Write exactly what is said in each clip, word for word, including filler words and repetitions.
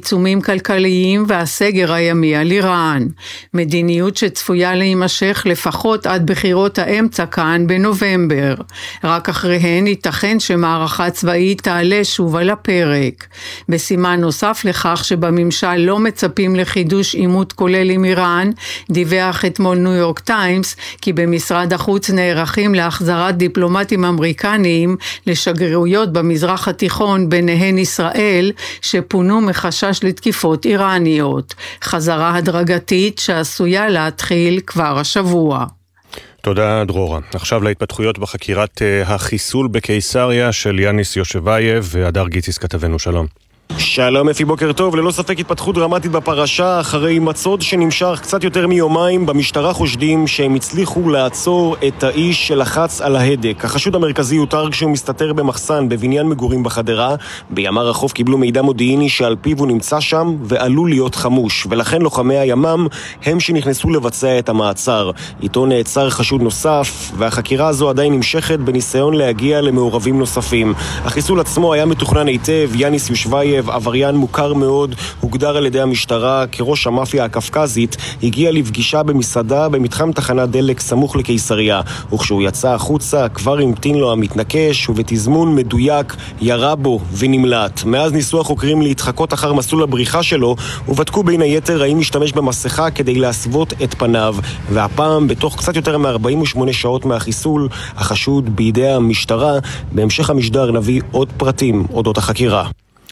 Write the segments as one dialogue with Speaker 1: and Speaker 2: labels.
Speaker 1: העיצומים כלכליים והסגר הימי על איראן, מדיניות שצפויה להימשך לפחות עד בחירות האמצע כאן בנובמבר. רק אחריהן ייתכן שמערכה צבאית תעלה שוב על הפרק. בסימן נוסף לכך שבממשל לא מצפים לחידוש עימות כולל עם איראן, דיווח אתמול ניו יורק טיימס כי במשרד החוץ נערכים להחזרת דיפלומטים אמריקניים לשגרירויות במזרח התיכון, ביניהן ישראל, שפונו מחשש לתקיפות איראניות. חזרה הדרגתית שעשויה להתחיל כבר השבוע.
Speaker 2: תודה דרורה. עכשיו להתפתחויות בחקירת החיסול בקיסריה של יאניס יושבייב והדר גיציס כתבנו. שלום.
Speaker 3: שלום אפי, בוקר טוב. ללא ספק התפתחות דרמטית בפרשה. אחרי מצוד שנמשך קצת יותר מיומיים, במשטרה חושדים שהם הצליחו לעצור את האיש שלחץ על ההדק. החשוד המרכזי הותר כשהוא מסתתר במחסן בבניין מגורים בחדרה. בימ"ר החוף קיבלו מידע מודיעיני שעל פיו הוא נמצא שם ועלול להיות חמוש, ולכן לוחמי הימ"מ הם שנכנסו לבצע את המעצר. איתו נעצר חשוד נוסף, והחקירה הזו עדיין נמשכת בניסיון להגיע למעורבים נוספים. החיסול עצמו היה מתוכנן היטב. יאניס יושבייב, עבריין מוכר מאוד, הוגדר על ידי המשטרה כראש המאפיה הקפקזית, הגיע לפגישה במסעדה במתחם תחנת דלק סמוך לקיסריה, וכשהוא יצא החוצה כבר המתין לו המתנקש, ובתזמון מדויק ירה בו ונמלט. מאז ניסו החוקרים להתחקות אחר מסלול הבריחה שלו, ובדקו בין היתר האם השתמש במסכה כדי להסוות את פניו, והפעם בתוך קצת יותר מ-ארבעים ושמונה שעות מהחיסול, החשוד בידי המשטרה. בהמשך המשדר נביא עוד פרטים אודות החקירה.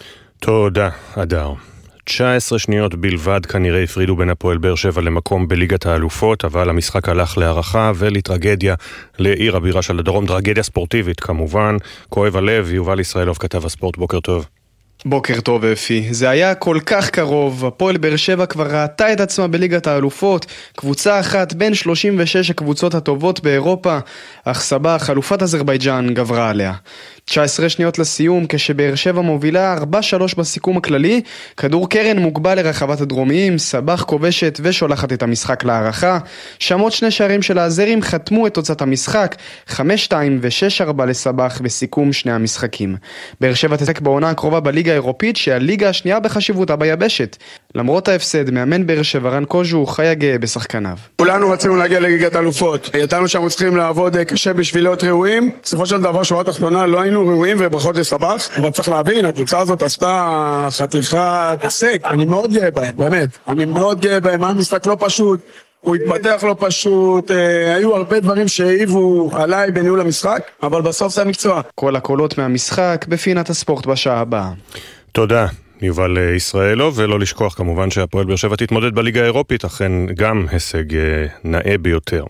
Speaker 2: תודה, אדר. תשע עשרה שניות בלבד כנראה הפרידו בין הפועל באר שבע למקום בליגת האלופות, אבל המשחק הלך להערכה ולטרגדיה לעיר הבירה של הדרום, טרגדיה ספורטיבית כמובן. כואב הלב. יובל ישראלוב, כתב הספורט, בוקר טוב.
Speaker 4: בוקר טוב אפי. זה היה כל כך קרוב. הפועל באר שבע כבר ראתה את עצמה בליגת האלופות, קבוצה אחת בין שלושים ושש הקבוצות הטובות באירופה, אך סבח, חלופת אזרבייג'אן, גברה עליה. תשע עשרה שניות לסיום, כשבאר שבע מובילה ארבע שלוש בסיכום הכללי, כדור קרן מוגבל לרחבת הדרומיים, סבח כובשת ושולחת את המשחק להערכה. שמות שני שערים של האזרים חתמו את תוצאת המשחק, חמש שתיים ו-שש ארבע לסבח בסיכום שני המשחקים. באר שבע תשחק בעונה הקרובה בליגה האירופית, שהליגה השנייה בחשיבותה ביבשת. למרות ההפסד, מאמן באר שבע רן קוז'ו חיה גאה בשחקניו.
Speaker 5: כולנו רצינו להגיע לליגת האלופות. ידענו שאנחנו צריכים לעבוד קשה בשביל להיות ראויים. בסופו של דבר שורה תחתונה לא היינו ראויים, וברכות לסבח. אבל צריך להבין, הקבוצה הזאת עשתה חתיכת הישג. אני מאוד גאה בהם, באמת. אני מאוד גאה בהם. המשחק לא פשוט, הוא התפתח לא פשוט, אה, היו הרבה דברים שהעיבו עליי בניהול המשחק, אבל בסוף זה המקצוע.
Speaker 4: כל הקולות מהמשחק בפינת הספורט בשעה הבאה.
Speaker 2: תודה. יובל ישראלוב, ולא לשכוח כמובן שהפועל באר שבע תתמודד בליגה האירופית, אכן גם הישג נאה ביותר.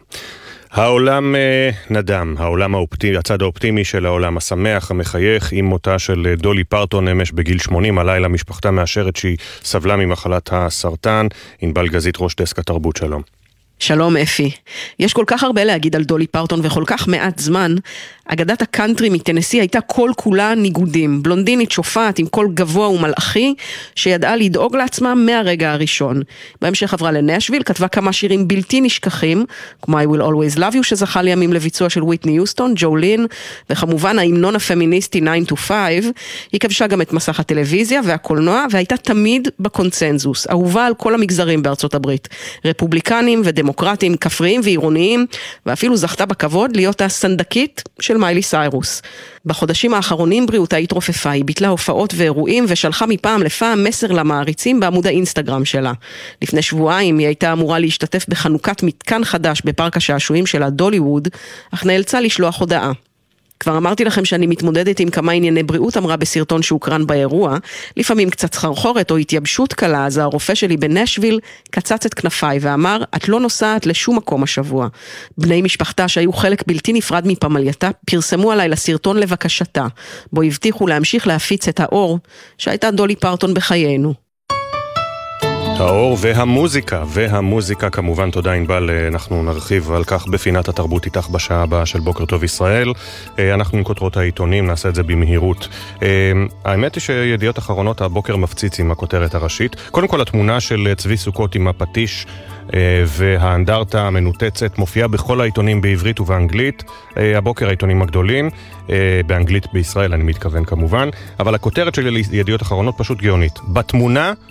Speaker 2: העולם נדם, העולם האופטימי, הצד האופטימי של העולם, השמח, המחייך, עם מותה של דולי פרטון אמש בגיל שמונים, הלילה משפחתה מאשרת שהיא סבלה ממחלת הסרטן. ענבל גזית, ראש דסק התרבות, שלום.
Speaker 6: שלום אפי. יש כל כך הרבה להגיד על דולי פרטון וכל כך מעט זמן. אגדת הקאנטרי מטנסי הייתה כל כולה ניגודים. בלונדינית שופעת עם קול גבוה ומלאכי שידעה לדאוג לעצמה מהרגע הראשון. בהמשך עברה לנשוויל, כתבה כמה שירים בלתי נשכחים, כמו I Will Always Love You שזכה לימים לביצוע של וויטני יוסטון, ג'ולין, וכמובן ההמנון הפמיניסטי nine to five. היא כבשה גם את מסך הטלוויזיה והקולנוע, והייתה תמיד בקונצנזוס, אהובה על כל המגזרים בארצות הברית, רפובליקנים ודמוקרטים, כפריים ועירוניים, ואפילו זכתה בכבוד להיות הסנדקית של מיילי סיירוס. בחודשים האחרונים בריאותה התרופפה, היא ביטלה הופעות ואירועים ושלחה מפעם לפעם מסר למעריצים בעמוד האינסטגרם שלה. לפני שבועיים היא הייתה אמורה להשתתף בחנוכת מתקן חדש בפארק השעשועים שלה דוליווד, אך נאלצה לשלוח הודעה. כבר אמרתי לכם שאני מתמודדת עם כמה ענייני בריאות, אמרה בסרטון שהוקרן באירוע, לפעמים קצת סחרחורת או התייבשות קלה, אז הרופא שלי בנשוויל קצץ את כנפיי ואמר, את לא נוסעת לשום מקום השבוע. בני משפחתה שהיו חלק בלתי נפרד מפמלייתה, פרסמו עליי לסרטון לבקשתה, בו הבטיחו להמשיך להפיץ את האור שהייתה דולי פרטון בחיינו.
Speaker 2: האור והמוזיקה, והמוזיקה כמובן, תודה ענבל, אנחנו נרחיב על כך בפינת התרבות איתך בשעה הבאה של בוקר טוב ישראל. אנחנו עם כותרות העיתונים, נעשה את זה במהירות. האמת היא שידיעות אחרונות הבוקר מפציץ עם הכותרת הראשית. קודם כל התמונה של צבי סוכות עם הפטיש והאנדרטה המנותצת מופיעה בכל העיתונים בעברית ובאנגלית. הבוקר העיתונים הגדולים, באנגלית בישראל אני מתכוון כמובן, אבל הכותרת של ידיעות אחרונות פשוט גאונית. בתמונה